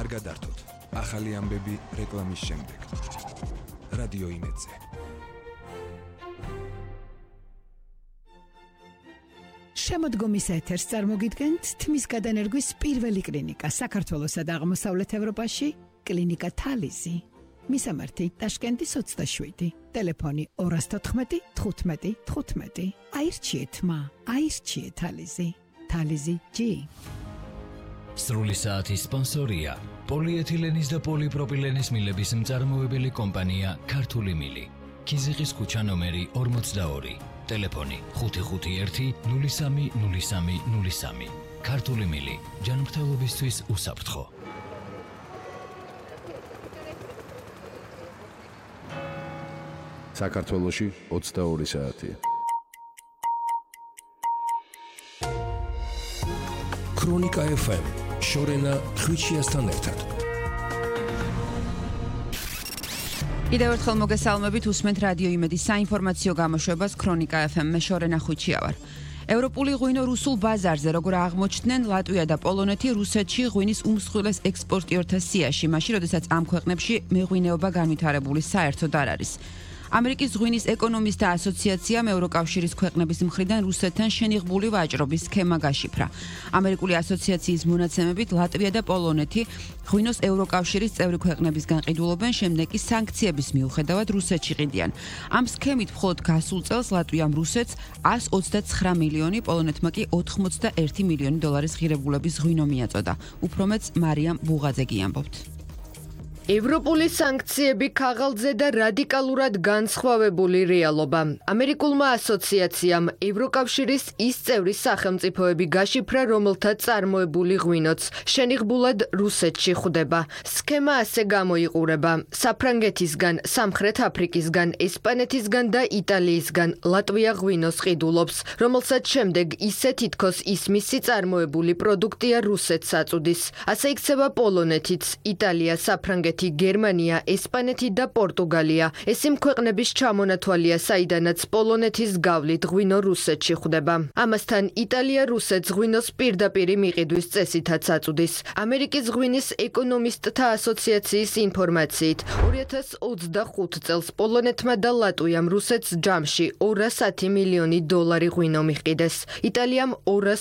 კარგად ართოთ. ახალი ამბები რეკლამის შემდეგ. რადიო იმედზე. შემოდგომის ეთერს წარმოგიდგენთ თმის გადანერგვის პირველი კლინიკა საქართველოსა და აღმოსავლეთ ევროპაში, კლინიკა თალიზი. მისამართი ტაშკენტის 27, ტელეფონი 214 15 15. აირჩიეთ აირჩიეთ თალიზი. თალიზი G. სრული საათის სპონსორია პოლიეთილენის და პოლიპროპილენის მილების მწარმოებელი კომპანია ქართული მილი. ქიზიყის ქუჩა ნომერი 42, ტელეფონი 551 03 03 03. ქართული მილი, ჯანმრთელობისთვის უსაფრთხო. საქართველოში 22 საათია. ქრონიკა FM, შორენა ხვიჩიასთან ერთად. კიდევ ერთხელ მოგესალმებით, უსმენთ რადიო იმედის საინფორმაციო გამოშვებას ქრონიკა FM-მე შორენა ხვიჩია ვარ. ევროპული ღვინო რუსულ ბაზარზე, როგორ აღმოჩნდნენ ლატვია და პოლონეთი რუსეთში ღვინის უმსხვილეს ექსპორტიორთა სიაში, მაშინ როდესაც ამ ქვეყნებში მეღვინეობა განვითარებული საერთოდ არ არის. ამერიკის ღვინის ეკონომისტთა ასოციაციამ ევროკავშირის ქვეყნების მხრიდან რუსეთთან შენიღბული ვაჭრობის სქემა გაშიფრა. ამერიკული ასოციაციის მონაცემებით ლატვია და პოლონეთი ღვინოს ევროკავშირის წევრი ქვეყნებისგან ყიდულობენ, შემდეგ კი სანქციების მიუხედავად რუსეთში ყიდიან. ამ სქემით მხოლოდ გასულ წელს ლატვიამ რუსეთს 129 მილიონი, პოლონეთმა კი 81 მილიონი დოლარის ღირებულების ღვინო მიაწოდა. უფრო მეც მარიამ ბუღაძე გიამბობთ. ევროპული სანქციები ქაღალდზე და რადიკალურად განსხვავებული რეალობა. ამერიკულმა ასოციაციამ ევროკავშირის ის წევრი სახელმწიფოები გაშიფრა, რომელთა წარმოებული ღვინოც შენიღბულად რუსეთში ხვდება. სქემა ასე გამოიყურება: საფრანგეთისგან, სამხრეთ აფრიკისგან, ესპანეთისგან და იტალიისგან ლატვია ღვინოს ყიდულობს, რომელსაც შემდეგ ისე თითქოს ის მისი წარმოებული პროდუქტია რუსეთს აწუდის. ასე იქცევა პოლონეთიც, იტალია, საფრანგეთი, გერმანია, ესპანეთი და პორტუგალია. ეს იმ ქვეყნების ჩამონათვალია, საიდანაც პოლონეთის გავლით ღვინო რუსეთში ხვდება. ამასთან იტალია რუსეთს ღვინოს პირდაპირ მიყიდვის წესითაც აწუდის. ამერიკის ღვინის ეკონომისტთა ასოციაციის ინფორმაციით, 2025 წელს პოლონეთმა და ლატვიამ რუსეთს ჯამში 210 მილიონი დოლარი ღვინო მიჰყიდეს. იტალიამ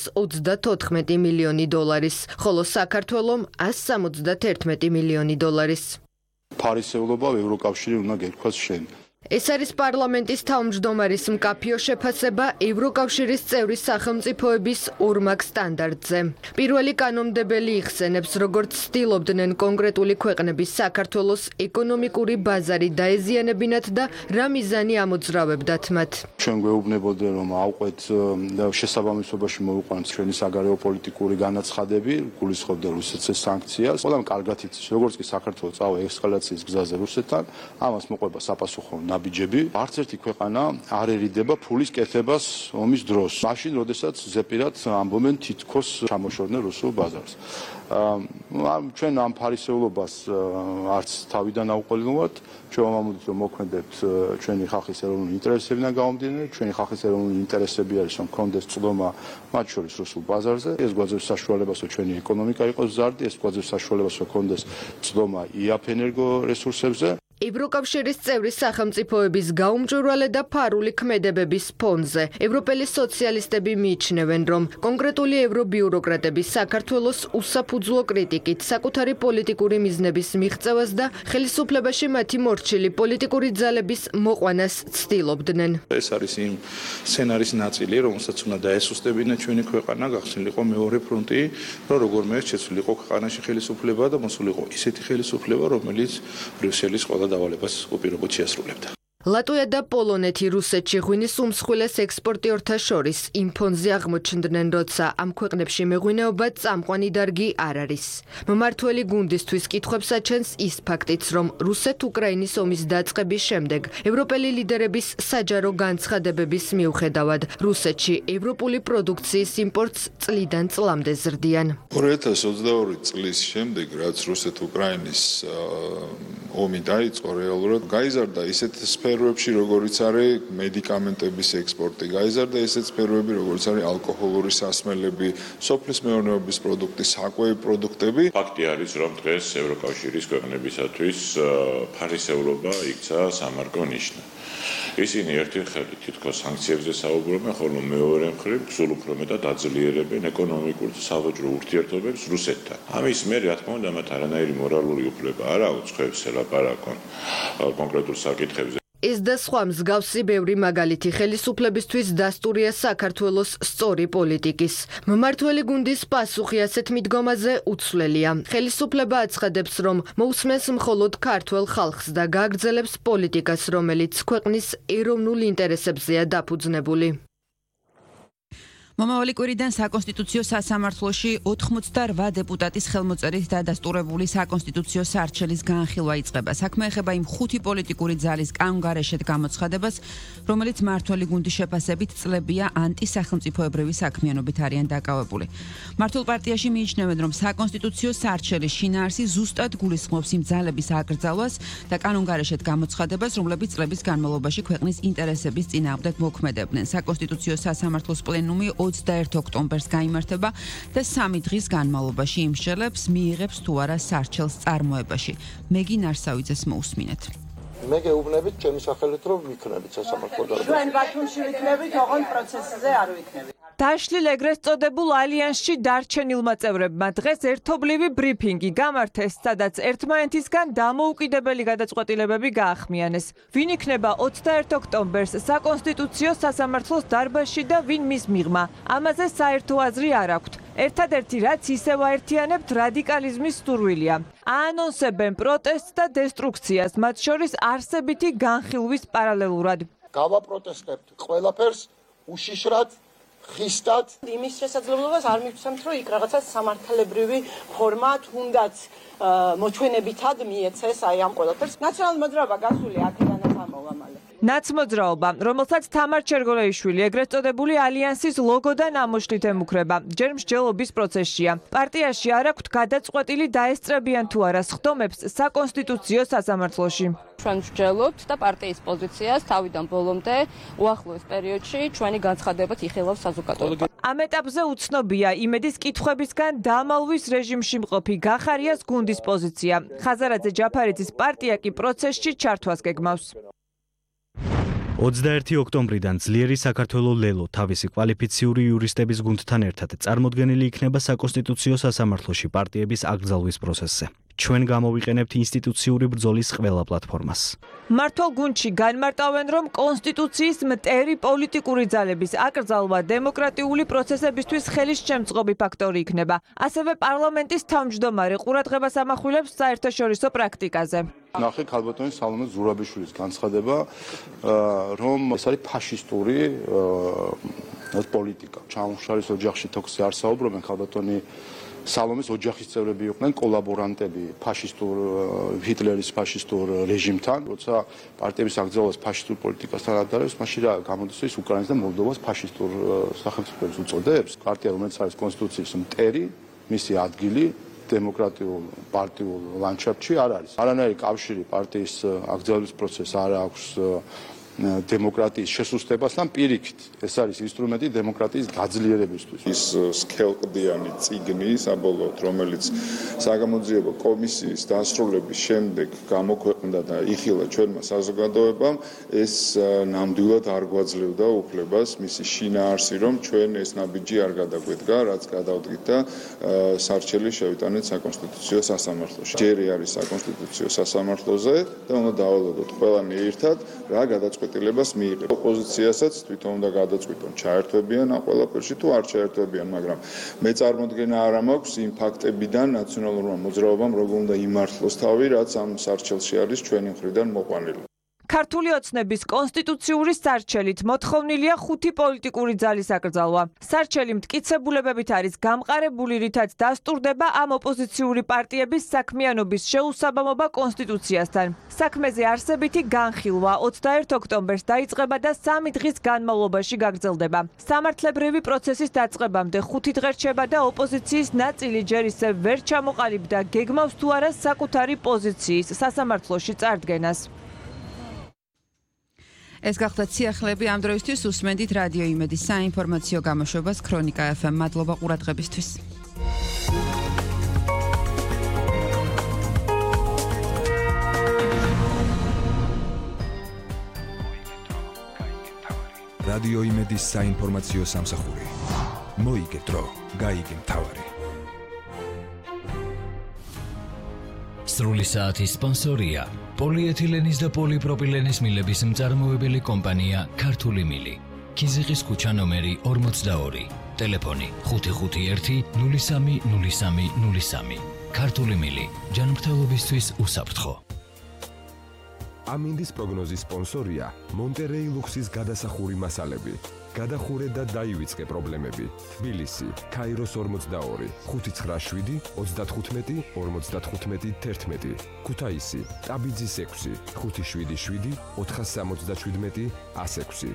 234 მილიონი დოლარის, ხოლო საქართველომ 171 მილიონი დოლარის. ფარისეულობა ევროკავშირი უნდა გერქვას შენ. ეს არის პარლამენტის თავმჯდომარის მკაფიო შეფასება ევროკავშირის წევრი სახელმწიფოების ორმაგ სტანდარტზე. პირველი კანონმდებელი იხსენებს, როგორც ცდილობდნენ კონკრეტული ქვეყნების საქართველოს ეკონომიკური ბაზარი დაეზიანებინათ და რა მიზანი ამოძრავებდათ მათ. ჩვენ გვეუბნებოდნენ, რომ ავყვეთ და შესაბამისობაში მოვიყვანოთ ჩვენი საგარეო პოლიტიკური განაცხადები, გულისხმობდა რუსეთს სანქციას. ყველამ კარგად იცის, როგორც კი საქართველო წავა ესკალაციის გზაზე რუსეთთან, ამას მოყვება საპასუხო ნაბიჯები. არც ერთი ქვეყანა არ ერიდება ფულის კეთებას ომის დროს. მაშინ, როდესაც ზეპირად ამბობენ თითქოს ჩამოშორდნენ რუსულ ბაზარს. ჩვენ ამ ფარისეულობას არც თავიდან ავყოლინებთ. ჩვენ ვამბობთ, რომ მოქმედებთ ჩვენი ხალხის ეროვნული ინტერესებიდან გამომდინარე. ჩვენი ხალხის ეროვნული ინტერესები არის, რომ კონდეს წვდომა მათ შორის რუსულ ბაზარზე. ეს გვაძლევს საშუალებას, რომ ჩვენი ეკონომიკა იყოს მზარდი, ეს გვაძლევს საშუალებას, რომ კონდეს წვდომა იაფ ენერგორესურსებზე. ევროკავშირის წევრი სახელმწიფოების გაუმჯვრალე და ფარული ქმედებების ფონზე ევროპელი სოციალისტები მიიჩნევენ, რომ კონკრეტული ევრობიუროკრატები საქართველოს უსაფუძვლო კრიტიკით, საკუთარი პოლიტიკური მიზნების მიღწევას და ხელისუფლებაში მათი მორჩილი პოლიტიკური ძალების მოყვანას ცდილობდნენ. ეს არის იმ სცენარის ნაწილი, რომელსაც უნდა დაესუსტებინა ჩვენი ქვეყანა, გახსნილიყო მეორე ფრონტი, რომ როგორმე შეცვლილიყო ქვეყანაში ხელისუფლება და მოსულიყო ისეთი ხელისუფლება, რომელიც ბრიუსელის ყველა დავალებას უპირობოდ შეასრულებდა. ლატვია და პოლონეთი რუსეთში ღვინის უმსხვილეს ექსპორტიორთა შორის იმ ფონზე აღმოჩნდნენ, როცა ამ ქვეყნებში მეღვინეობა წამყვანი დარგი არ არის. მმართველი გუნდისთვის კითხვებს აჩენს ის ფაქტიც, რომ რუსეთ-უკრაინის ომის დაწყების შემდეგ ევროპელი ლიდერების საჯარო განცხადებების მიუხედავად რუსეთში ევროპული პროდუქციის იმპორტს წლიდან წლამდე ზრდიან. 2022 წლის შემდეგ, რაც რუსეთ-უკრაინის ომი დაიწყო, რეალურად გაიზარდა ისეთ სფეროებში, სფეროებში, როგორიც არის მედიკამენტების ექსპორტი, გაიზარდა ესეც სფეროები, როგორიც არის ალკოჰოლური სასმელები, სოფლის მეურნეობის პროდუქტი, საკვები პროდუქტები. ფაქტი არის, რომ დღეს ევროკავშირის ქვეყნებისათვის ფარისეულობა იქცა სამარკო ნიშნა. ისინი ერთი ხელით თითქოს სანქციებზე საუბრობენ, ხოლო მეორე მხრივ სულ უფრო მეტად აძლიერებენ ეკონომიკურ და სავაჭრო ურთიერთობებს რუსეთთან. ამის მერე, რა თქმა უნდა, მათ არანაირი მორალური უფლება არ აქვს ხევს ელაპარაკონ კონკრეტულ საკითხებზე. ეს და სხვა მსგავსი ბევრი მაგალითი ხელისუფლებისთვის დასტურია საქართველოს სწორი პოლიტიკის. მმართველი გუნდის პასუხი ასეთ მიდგომაზე უცვლელია. ხელისუფლება აცხადებს, რომ მოусმენს მხოლოდ ქართველ ხალხს და გააგრძელებს პოლიტიკას, რომელიც ქვეყნის ეროვნულ ინტერესებზეა დაფუძნებული. მომავალი კვირიდან საკონსტიტუციო სასამართლოში 88 დეპუტატის ხელმოწერით დადასტურებული საკონსტიტუციო სარჩელის განხილვა იწყება. საქმე ეხება იმ 5 პოლიტიკური ძალის კანონგარეშედ გამოცხადებას, რომელიც მმართველი გუნდის შეფასებით წლებია ანტისახელმწიფოებრივი საქმიანობით არიან დაკავებული. მმართველ პარტიაში მიიჩნევენ, რომ საკონსტიტუციო სარჩელის შინაარსი ზუსტად გულისხმობს იმ ძალების აკრძალვას და კანონგარეშედ გამოცხადებას, რომლებიც წლების განმავლობაში ქვეყნის ინტერესების წინააღმდეგ მოქმედებდნენ. საკონსტიტუციო სასამართლოს პლენუმი 21 ოქტომბერს გაიმართება და 3 დღის განმავლობაში იმსჯელებს მიიღებს თუ არა სარჩელს წარმოებაში. მეგი ნარსავიძეს მოусმინეთ. მე გეუბნებით ჩემი სახელით რომ ვიქნებით სასამართლო დარბაზში. ჩვენ ბათუმში ვიქნებით, ოღონდ პროცესზე არ ვიქნებით. დაშლილ ეგრეთ წოდებულ ალიანსში დარჩენილმა წევრებმა დღეს ერთობლივი ბრიფინგი გამართეს, სადაც ერთმანეთისგან დამოუკიდებელი გადაწყვეტილებები გაახმიანეს. ვინ იქნება 21 ოქტომბერს საკონსტიტუციო სასამართლოს დარბაზში და ვინ მის მიღმა. ამაზე საერთო აზრი არ აქვთ. ერთადერთი რაც ისევ აერთიანებთ რადიკალიზმის სტურვილია. აანონსებენ პროტესტს და დესტრუქციას, მათ შორის არსებითი განხილვის პარალელურად. გავაპროტესტებთ ყველაფერს უშიშრად ხისტად იმის შესაძლებლობას არ მივცემთ, რომ იქ რაღაცა სამართლებრივი ფორმა თუნდაც მოჩვენებითად მიეცეს აი ამ ყველაფერს. ნაციონალური მოძრაობა გასული 10-დანაც ამოვა მალე. ნაცმოძრაობა, რომელსაც თამარ ჩერგოლეიშვილი ეგრეთ წოდებული ალიანსის ლოგოდან ამოშლით ემუქრება, ჯერ მსჯელობის პროცესშია. პარტიაში არ აქვთ გადაწყვეტილი დაესწრებიან თუ არა სხდომებს საკონსტიტუციო სასამართლოში. ჩვენ ვსჯელობთ და პარტიის პოზიციას თავიდან ბოლომდე უახლოეს პერიოდში ჩვენი განცხადებად იხილავს საზოგადოება. ამ ეტაპზე უცნობია იმედის კითხვებისგან დამალვის რეჟიმში მყოფი გახარიას გუნდის პოზიცია. ხაზარაძე ჯაფარიძის პარტია კი პროცესში ჩართვას გეგმავს. 21 ოქტომბრიდან ძლიერი საქართველოს ლელო თავისი კვალიფიციური იურისტების გუნდთან ერთად წარმოდგენილი იქნება საკონსტიტუციო სასამართლოში პარტიების აკრძალვის პროცესზე. ჩვენ გამოვიყენებთ ინსტიტუციური ბრძოლის ყველა პლატფორმას. მმართველ გუნდში განმარტავენ, რომ კონსტიტუციის მტერი პოლიტიკური ძალების აკრძალვა დემოკრატიული პროცესებისთვის ხელისშემწყობი ფაქტორი იქნება. ასევე პარლამენტის თავმჯდომარე ყურადღებას ამახვილებს საერთაშორისო პრაქტიკაზე. ნახე ქალბატონის სალომე ზურაბიშვილის განცხადება, რომ ეს არის ფაშისტური პოლიტიკა. ჩამოშალის ოჯახში თოქზე არ საუბრობენ, ქალბატონი სალომეს ოჯახის წევრები იყვნენ კოლაბორანტები ფაშისტურ ჰიტლერის ფაშისტურ რეჟიმთან, როცა პარტიების აკრძალვას ფაშისტურ პოლიტიკასთან ადარებს, მაშინ რა გამოდის ის უკრაინას და მოლდოვას ფაშისტურ სახელმწიფოებს უწოდებს. პარტია, რომელიც არის კონსტიტუციის მტერი, მისი ადგილი დემოკრატიულ პარტიულ ლანდშაფტში არ არის. არანაირი კავშირი პარტიის აკრძალვის პროცესს არ აქვს დემოკრატიის შესუსტებასთან პირიქით. ეს არის ინსტრუმენტი დემოკრატიის გაძლიერებისთვის. ის სქელყდიანი წიგნი საბოლოოდ, რომელიც საგამოძიებო კომისიის დასრულების შემდეგ გამოქვეყნდა და იხილა ჩვენმა საზოგადოებამ, ეს ნამდვილად არ გვაძლევდა უფლებას მისი შინაარსი, რომ ჩვენ ეს ნაბიჯი არ გადაგვედგა, რაც გადავდგით და სარჩელი შევიტანეთ საკონსტიტუციო სასამართლოში. ჯერი არის საკონსტიტუციო სასამართლოზე და უნდა დავალოდოთ ყველანი ერთად რა გადაწყვეტილებას მიიღებს. ოპოზიციასაც თვითონ უნდა გადაწყვიტონ, ჩაერთვებიან ამ ყველაფერში თუ არ ჩაერთვებიან, მაგრამ მე წარმოდგენა არ მაქვს იმ ფაქტებიდან ნაციონალურმა მოძრაობამ როგორ უნდა იმართლოს თავი, რაც ამ სარჩელში არის ჩვენი მხრიდან მოყვანილი. ქართული ოცნების კონსტიტუციური სარჩელით მოთხოვნილია 5 პოლიტიკური ძალის აკრძალვა. სარჩელი მტკიცებულებებით არის გამყარებული, რითაც დასტურდება ამ ოპოზიციური პარტიების საქმიანობის შეუსაბამობა კონსტიტუციასთან. საქმეზე არსებითი განხილვა 21 ოქტომბერს დაიწყება და 3 დღის განმავლობაში გაგრძელდება. სამართლებრივი პროცესის დაწყებამდე 5 დღე რჩება და ოპოზიციის ნაწილი ჯერ ისევ ვერ ჩამოყალიბდა გეგმავს თუ არა საკუთარი პოზიციის სასამართლოში წარდგენას. ეს გახლდათ სიახლეები ამ დროისთვის უსმენდით რადიო იმედის საინფორმაციო გამოშვებას ქრონიკა FM. მადლობა ყურადღებისთვის. რადიო იმედის საინფორმაციო სამსახური. მოიგეთ დრო, გაიგე მთავარი. სრული საათის სპონსორია პოლიეთილენის და პოლიპროპილენის მილების მწარმოებელი კომპანია ქართული მილი. ქიზიყის ქუჩა ნომერი 42. ტელეფონი 551 03 03 03. ქართული მილი. ჯანმრთელობისთვის უსაფრთხო. ამინდის პროგნოზის სპონსორია მონტერეი ლუქსის გადასახური მასალები. გადახურე და დაივიწყე პრობლემები. თბილისი, ქაიროს 42, 597 35 55 11. ქუთაისი, ტაბიძის 6, 577 477 106.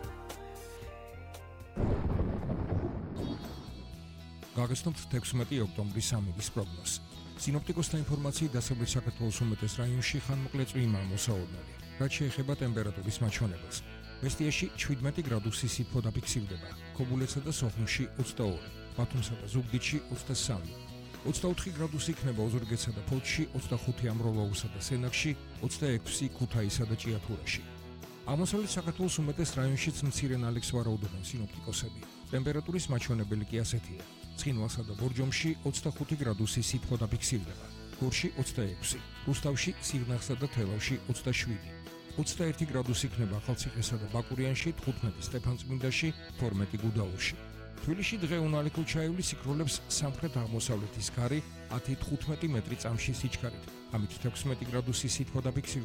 გაგაცნობთ 16 ოქტომბრის ამინდის პროგნოზს. სინოპტიკოსთა ინფორმაციით დასავლეთ საქართველოს უმეტეს რაიონში ხანმოკლე წვიმა მოსაოდნელი. რაც შეეხება ტემპერატურის მაჩვენებელს. მესტიაში 17 გრადუსი სითბო დაფიქსირდება, ქობულეთსა და სოხუმში 22, ბათუმსა და ზუგდიდში 23, 24 გრადუსი იქნება ოზურგეთსა და ფოთში, 25 ამროლაურსა და სენაკში, 26 ქუთაისსა და ჭიათურაში. აღმოსავლეთ საქართველოს უმეტეს რაიონშიც მცირე ნალექს ვარაუდობენ სინოპტიკოსები. ტემპერატურის მაჩვენებელი კი ასეთია: ცხინვალსა და ბორჯომში 25 გრადუსი სითბო დაფიქსირდება, გორში 26, რუსთავში, სიღნაღსა და თელავში 27. 21 გრადუსი იქნება ახალციხესა და ბაკურიანში, 15 სტეფანწმინდაში, 12 გუდაურში. თბილისში დღე უნალიქო ჩაივლის სიკროლებს სამხრეთ-აღმოსავლეთის ქარი 10-15 მეტრი წამში სიჩქარით. ამით 16 გრადუსი სითბო დაფიქსირდება.